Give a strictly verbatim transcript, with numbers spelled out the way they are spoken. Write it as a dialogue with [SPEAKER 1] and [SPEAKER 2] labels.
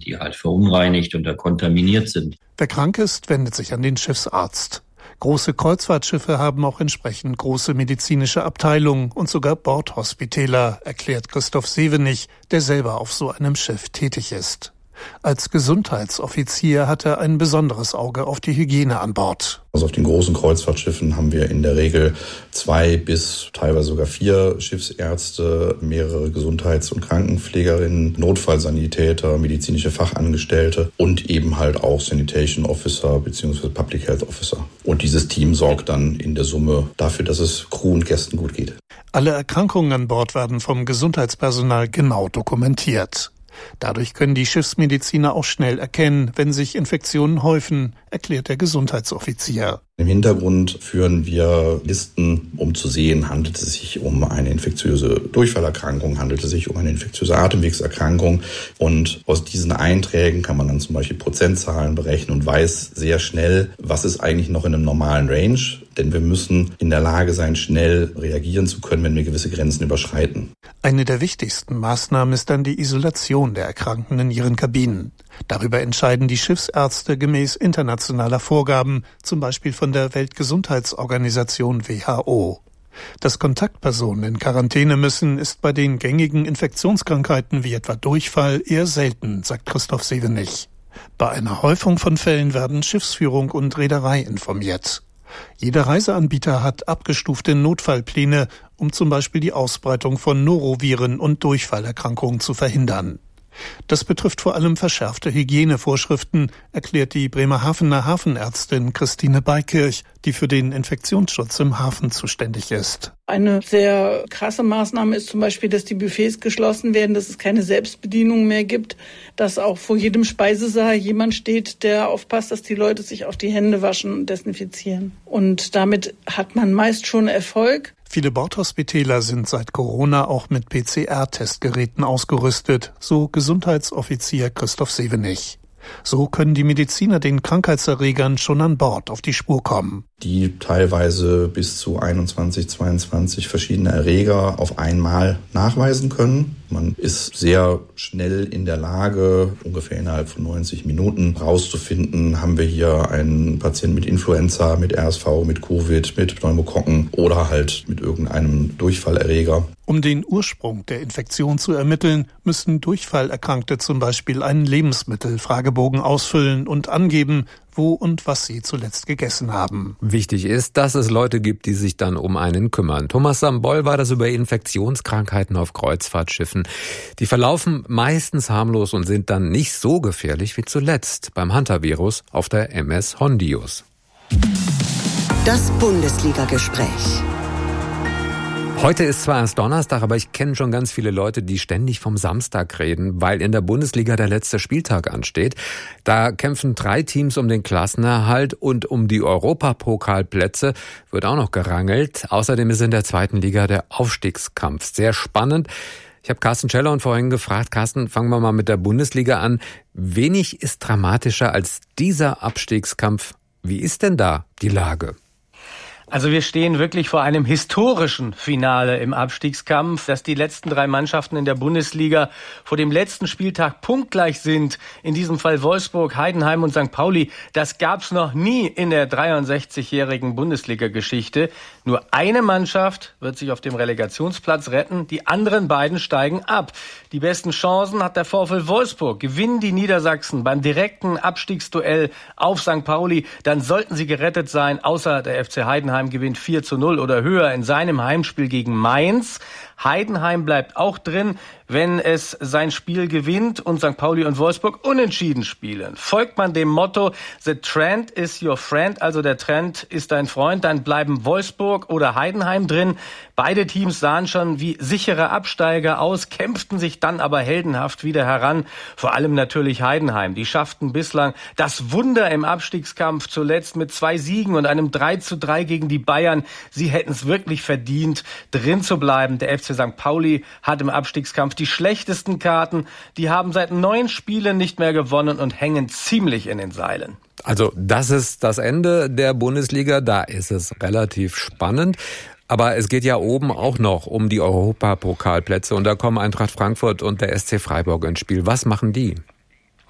[SPEAKER 1] die halt verunreinigt oder kontaminiert sind.
[SPEAKER 2] Wer krank ist, wendet sich an den Schiffsarzt. Große Kreuzfahrtschiffe haben auch entsprechend große medizinische Abteilungen und sogar Bordhospitäler, erklärt Christoph Sevenich, der selber auf so einem Schiff tätig ist. Als Gesundheitsoffizier hat er ein besonderes Auge auf die Hygiene an Bord.
[SPEAKER 3] Also auf den großen Kreuzfahrtschiffen haben wir in der Regel zwei bis teilweise sogar vier Schiffsärzte, mehrere Gesundheits- und Krankenpflegerinnen, Notfallsanitäter, medizinische Fachangestellte und eben halt auch Sanitation Officer bzw. Public Health Officer. Und dieses Team sorgt dann in der Summe dafür, dass es Crew und Gästen gut geht.
[SPEAKER 2] Alle Erkrankungen an Bord werden vom Gesundheitspersonal genau dokumentiert. Dadurch können die Schiffsmediziner auch schnell erkennen, wenn sich Infektionen häufen, erklärt der Gesundheitsoffizier.
[SPEAKER 3] Im Hintergrund führen wir Listen, um zu sehen, handelt es sich um eine infektiöse Durchfallerkrankung, handelt es sich um eine infektiöse Atemwegserkrankung. Und aus diesen Einträgen kann man dann zum Beispiel Prozentzahlen berechnen und weiß sehr schnell, was ist eigentlich noch in einem normalen Range. Denn wir müssen in der Lage sein, schnell reagieren zu können, wenn wir gewisse Grenzen überschreiten.
[SPEAKER 2] Eine der wichtigsten Maßnahmen ist dann die Isolation der Erkrankten in ihren Kabinen. Darüber entscheiden die Schiffsärzte gemäß internationaler Vorgaben, zum Beispiel von der Weltgesundheitsorganisation W H O. Dass Kontaktpersonen in Quarantäne müssen, ist bei den gängigen Infektionskrankheiten wie etwa Durchfall eher selten, sagt Christoph Sevenich. Bei einer Häufung von Fällen werden Schiffsführung und Reederei informiert. Jeder Reiseanbieter hat abgestufte Notfallpläne, um zum Beispiel die Ausbreitung von Noroviren und Durchfallerkrankungen zu verhindern. Das betrifft vor allem verschärfte Hygienevorschriften, erklärt die Bremerhavener Hafenärztin Christine Beikirch, die für den Infektionsschutz im Hafen zuständig ist.
[SPEAKER 4] Eine sehr krasse Maßnahme ist zum Beispiel, dass die Buffets geschlossen werden, dass es keine Selbstbedienung mehr gibt, dass auch vor jedem Speisesaal jemand steht, der aufpasst, dass die Leute sich auch die Hände waschen und desinfizieren. Und damit hat man meist schon Erfolg.
[SPEAKER 2] Viele Bordhospitäler sind seit Corona auch mit P C R-Testgeräten ausgerüstet, so Gesundheitsoffizier Christoph Sevenich. So können die Mediziner den Krankheitserregern schon an Bord auf die Spur kommen.
[SPEAKER 3] Die teilweise bis zu einundzwanzig, zweiundzwanzig verschiedene Erreger auf einmal nachweisen können. Man ist sehr schnell in der Lage, ungefähr innerhalb von neunzig Minuten rauszufinden, haben wir hier einen Patienten mit Influenza, mit R S V, mit Covid, mit Pneumokokken oder halt mit irgendeinem Durchfallerreger.
[SPEAKER 2] Um den Ursprung der Infektion zu ermitteln, müssen Durchfallerkrankte zum Beispiel einen Lebensmittelfragebogen ausfüllen und angeben, wo und was sie zuletzt gegessen haben.
[SPEAKER 5] Wichtig ist, dass es Leute gibt, die sich dann um einen kümmern. Thomas Sambol war das über Infektionskrankheiten auf Kreuzfahrtschiffen. Die verlaufen meistens harmlos und sind dann nicht so gefährlich wie zuletzt beim Hantavirus auf der M S Hondius.
[SPEAKER 6] Das Bundesliga-Gespräch.
[SPEAKER 5] Heute ist zwar erst Donnerstag, aber ich kenne schon ganz viele Leute, die ständig vom Samstag reden, weil in der Bundesliga der letzte Spieltag ansteht. Da kämpfen drei Teams um den Klassenerhalt und um die Europapokalplätze wird auch noch gerangelt. Außerdem ist in der zweiten Liga der Aufstiegskampf sehr spannend. Ich habe Carsten Scheller vorhin gefragt, Carsten, fangen wir mal mit der Bundesliga an. Wenig ist dramatischer als dieser Abstiegskampf. Wie ist denn da die Lage?
[SPEAKER 7] Also wir stehen wirklich vor einem historischen Finale im Abstiegskampf, dass die letzten drei Mannschaften in der Bundesliga vor dem letzten Spieltag punktgleich sind. In diesem Fall Wolfsburg, Heidenheim und Sankt Pauli. Das gab's noch nie in der dreiundsechzigjährigen Bundesliga-Geschichte. Nur eine Mannschaft wird sich auf dem Relegationsplatz retten, die anderen beiden steigen ab. Die besten Chancen hat der VfL Wolfsburg. Gewinnen die Niedersachsen beim direkten Abstiegsduell auf Sankt Pauli, dann sollten sie gerettet sein, außer der F C Heidenheim gewinnt vier zu null oder höher in seinem Heimspiel gegen Mainz. Heidenheim bleibt auch drin, wenn es sein Spiel gewinnt und Sankt Pauli und Wolfsburg unentschieden spielen. Folgt man dem Motto, the trend is your friend, also der Trend ist dein Freund, dann bleiben Wolfsburg oder Heidenheim drin. Beide Teams sahen schon wie sichere Absteiger aus, kämpften sich dann aber heldenhaft wieder heran. Vor allem natürlich Heidenheim. Die schafften bislang das Wunder im Abstiegskampf, zuletzt mit zwei Siegen und einem drei zu drei gegen die Bayern. Sie hätten es wirklich verdient, drin zu bleiben. Der F C Sankt Pauli hat im Abstiegskampf die schlechtesten Karten. Die haben seit neun Spielen nicht mehr gewonnen und hängen ziemlich in den Seilen.
[SPEAKER 5] Also das ist das Ende der Bundesliga. Da ist es relativ spannend. Aber es geht ja oben auch noch um die Europapokalplätze und da kommen Eintracht Frankfurt und der S C Freiburg ins Spiel. Was machen die?